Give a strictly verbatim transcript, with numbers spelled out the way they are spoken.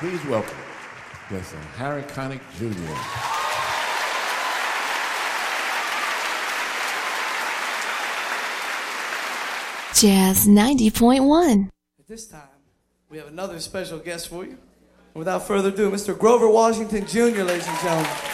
Please welcome Mister Harry Connick Junior Jazz ninety point one. At this time, we have another special guest for you. Without further ado, Mister Grover Washington Junior, ladies and gentlemen.